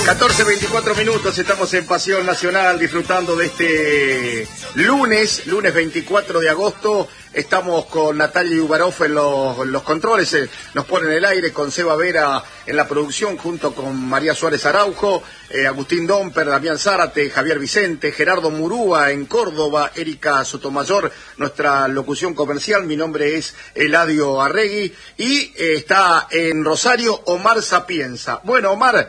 14:24, estamos en Pasión Nacional disfrutando de este lunes 24 de agosto. Estamos con Natalia Ubarov en los controles, nos ponen el aire, con Seba Vera en la producción, junto con María Suárez Araujo, Agustín Domper, Damián Zárate, Javier Vicente, Gerardo Murúa en Córdoba, Erika Sotomayor, nuestra locución comercial. Mi nombre es Eladio Arregui y está en Rosario Omar Sapienza. Bueno, Omar,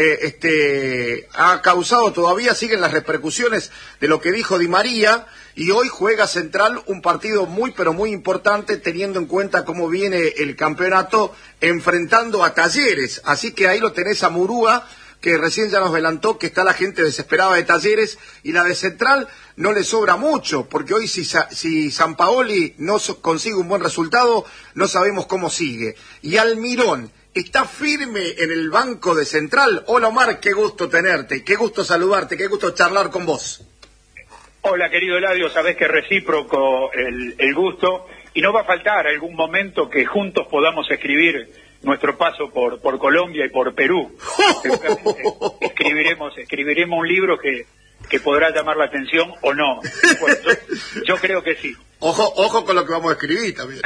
ha causado, todavía siguen las repercusiones de lo que dijo Di María, y hoy juega Central un partido muy pero muy importante, teniendo en cuenta cómo viene el campeonato, enfrentando a Talleres. Así que ahí lo tenés a Murúa, que recién ya nos adelantó que está la gente desesperada de Talleres, y la de Central no le sobra mucho, porque hoy si Sampaoli no consigue un buen resultado, no sabemos cómo sigue. Y Almirón está firme en el banco de Central. Hola Omar, qué gusto tenerte, qué gusto saludarte, qué gusto charlar con vos. Hola querido Eladio, sabés que es recíproco el gusto, y no va a faltar algún momento que juntos podamos escribir nuestro paso por Colombia y por Perú. escribiremos un libro que podrá llamar la atención o no. Bueno, yo creo que sí. Ojo con lo que vamos a escribir también.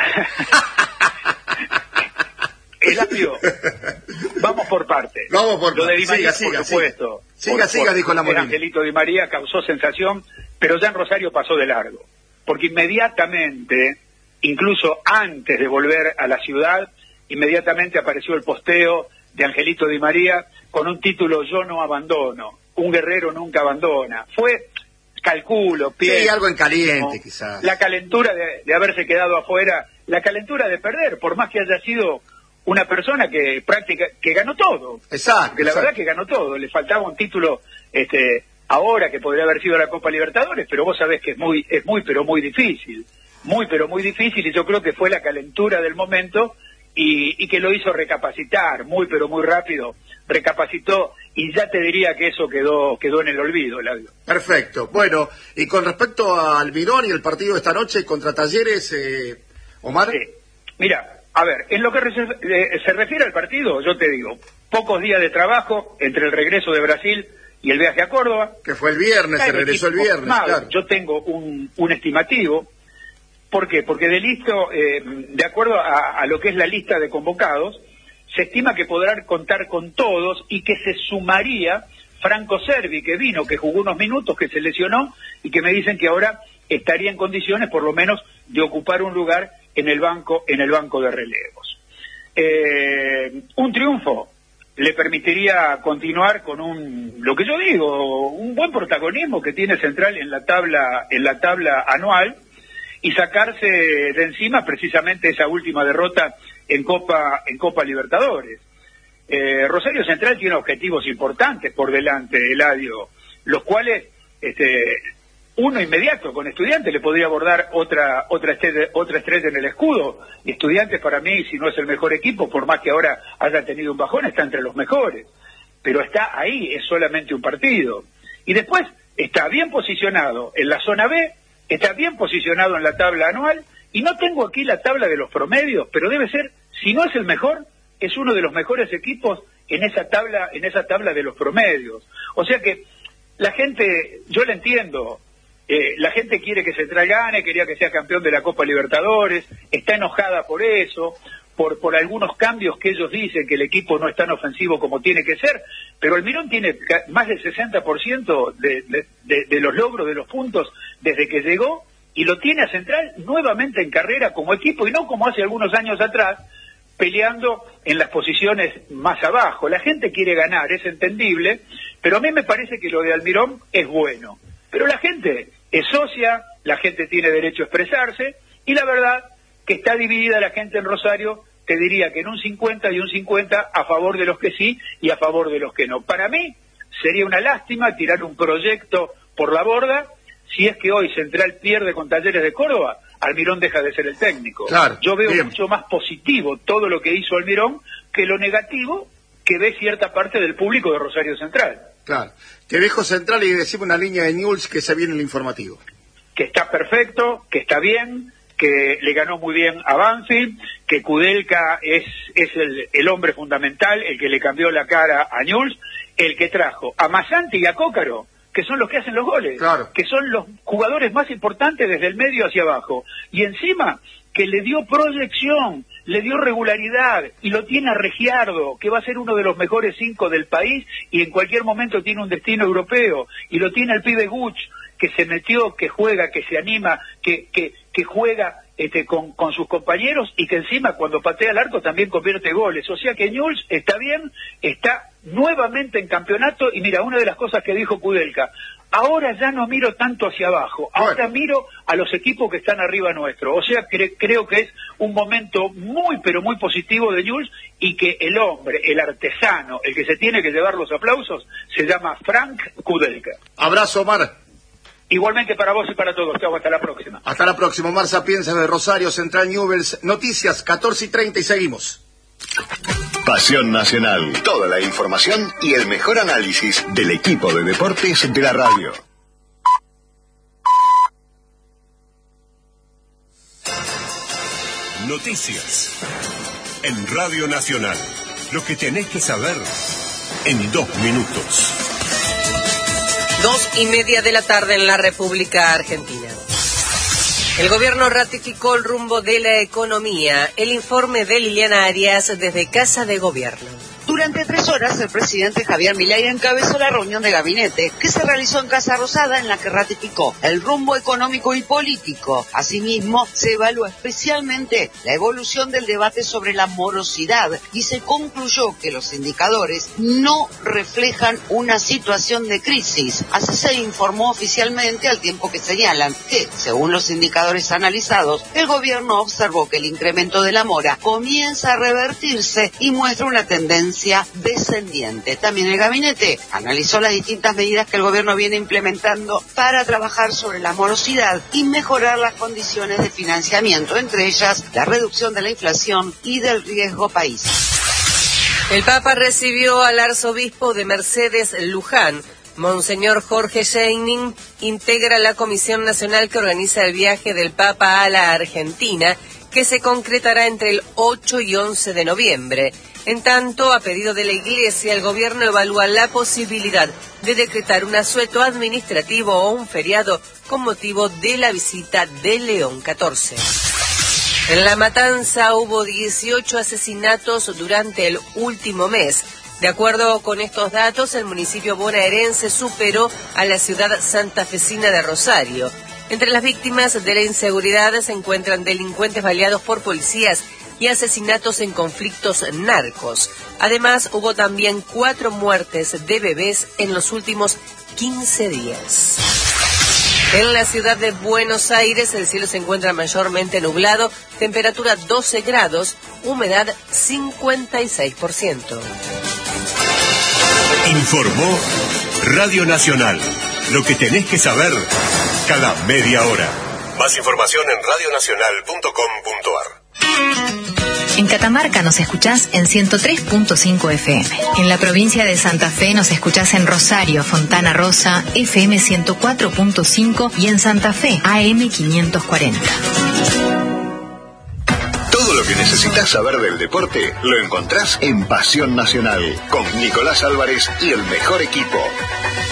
Eladio, vamos por partes. Vamos por lo de Di María, siga, por supuesto. Siga, dijo la Molina. Angelito Di María causó sensación, pero ya en Rosario pasó de largo. Porque inmediatamente, incluso antes de volver a la ciudad, inmediatamente apareció el posteo de Angelito Di María con un título: Yo no abandono, un guerrero nunca abandona. Fue, calculo, pienso, sí, algo en caliente quizás. La calentura de haberse quedado afuera, la calentura de perder, por más que haya sido una persona que ganó todo. Exacto. Que la verdad que ganó todo. Le faltaba un título ahora que podría haber sido la Copa Libertadores, pero vos sabés que es muy pero muy difícil. Muy pero muy difícil, y yo creo que fue la calentura del momento y que lo hizo recapacitar muy pero muy rápido. Recapacitó, y ya te diría que eso quedó en el olvido, Eladio. Perfecto. Bueno, y con respecto a Almirón y el partido de esta noche contra Talleres, Omar. Mira, a ver, en lo que se refiere al partido, yo te digo, pocos días de trabajo entre el regreso de Brasil y el viaje a Córdoba. Que fue el viernes, se regresó el viernes, claro. Yo tengo un estimativo. ¿Por qué? Porque de acuerdo a lo que es la lista de convocados, se estima que podrán contar con todos, y que se sumaría Franco Cervi, que vino, que jugó unos minutos, que se lesionó, y que me dicen que ahora estaría en condiciones por lo menos de ocupar un lugar en el banco de relevos. Un triunfo le permitiría continuar con lo que yo digo, un buen protagonismo que tiene Central en la tabla anual, y sacarse de encima precisamente esa última derrota en Copa Libertadores. Rosario Central tiene objetivos importantes por delante, Eladio, los cuales uno inmediato con Estudiantes le podría abordar otra estrella en el escudo. Y Estudiantes, para mí, si no es el mejor equipo, por más que ahora haya tenido un bajón, está entre los mejores, pero está ahí, es solamente un partido. Y después está bien posicionado en la zona B, está bien posicionado en la tabla anual, y no tengo aquí la tabla de los promedios, pero debe ser, si no es el mejor, es uno de los mejores equipos en esa tabla de los promedios. O sea que la gente, yo la entiendo, la gente quiere que Central gane, quería que sea campeón de la Copa Libertadores, está enojada por eso, por algunos cambios que ellos dicen, que el equipo no es tan ofensivo como tiene que ser, pero Almirón tiene más del 60% de los logros, de los puntos, desde que llegó, y lo tiene a Central nuevamente en carrera como equipo, y no como hace algunos años atrás, peleando en las posiciones más abajo. La gente quiere ganar, es entendible, pero a mí me parece que lo de Almirón es bueno. Pero la gente es socia, la gente tiene derecho a expresarse, y la verdad que está dividida la gente en Rosario, te diría que en un 50 y un 50 a favor de los que sí y a favor de los que no. Para mí sería una lástima tirar un proyecto por la borda. Si es que hoy Central pierde con Talleres de Córdoba, Almirón deja de ser el técnico. Claro, yo veo bien. Mucho más positivo todo lo que hizo Almirón que lo negativo que ve cierta parte del público de Rosario Central. Claro. Te dejo Central y decimos una línea de Newell's que se viene en el informativo. Que está perfecto, que está bien, que le ganó muy bien a Banfield, que Kudelka es el hombre fundamental, el que le cambió la cara a Newell's, el que trajo a Masanti y a Cócaro, que son los que hacen los goles, claro, que son los jugadores más importantes desde el medio hacia abajo, y encima que le dio proyección, le dio regularidad, y lo tiene a Regiardo, que va a ser uno de los mejores 5 del país, y en cualquier momento tiene un destino europeo, y lo tiene el pibe Guch, que se metió, que juega, que se anima, que juega con sus compañeros, y que encima cuando patea el arco también convierte goles. O sea que Newell's está bien, está nuevamente en campeonato, y mira, una de las cosas que dijo Kudelka: ahora ya no miro tanto hacia abajo, ahora miro a los equipos que están arriba nuestro. O sea, creo que es un momento muy, pero muy positivo de Newell's, y que el hombre, el artesano, el que se tiene que llevar los aplausos, se llama Frank Kudelka. Abrazo, Omar. Igualmente para vos y para todos. Chau, hasta la próxima. Hasta la próxima. Omar Sapienza de Rosario Central Newell's. Noticias 14:30 y seguimos. Pasión Nacional. Toda la información y el mejor análisis del equipo de deportes de la radio. Noticias en Radio Nacional. Lo que tenés que saber en 2 minutos. 2:30 de la tarde en la República Argentina. El gobierno ratificó el rumbo de la economía. El informe de Liliana Arias desde Casa de Gobierno. Durante 3 horas, el presidente Javier Milei encabezó la reunión de gabinete que se realizó en Casa Rosada, en la que ratificó el rumbo económico y político. Asimismo, se evaluó especialmente la evolución del debate sobre la morosidad y se concluyó que los indicadores no reflejan una situación de crisis. Así se informó oficialmente, al tiempo que señalan que, según los indicadores analizados, el gobierno observó que el incremento de la mora comienza a revertirse y muestra una tendencia descendiente. También el gabinete analizó las distintas medidas que el gobierno viene implementando para trabajar sobre la morosidad y mejorar las condiciones de financiamiento, entre ellas la reducción de la inflación y del riesgo país. El Papa recibió al arzobispo de Mercedes, Luján. Monseñor Jorge Scheining integra la Comisión Nacional que organiza el viaje del Papa a la Argentina, que se concretará entre el 8 y 11 de noviembre. En tanto, a pedido de la Iglesia, el gobierno evalúa la posibilidad de decretar un asueto administrativo o un feriado con motivo de la visita de León XIV. En La Matanza hubo 18 asesinatos durante el último mes. De acuerdo con estos datos, el municipio bonaerense superó a la ciudad santafesina de Rosario. Entre las víctimas de la inseguridad se encuentran delincuentes baleados por policías y asesinatos en conflictos narcos. Además, hubo también 4 muertes de bebés en los últimos 15 días. En la ciudad de Buenos Aires, el cielo se encuentra mayormente nublado, temperatura 12 grados, humedad 56%. Informó Radio Nacional. Lo que tenés que saber cada media hora. Más información en radionacional.com.ar. En Catamarca nos escuchás en 103.5 FM. En la provincia de Santa Fe nos escuchás en Rosario, Fontana Rosa, FM 104.5 y en Santa Fe, AM 540. Todo lo que necesitas saber del deporte lo encontrás en Pasión Nacional con Nicolás Álvarez y el mejor equipo.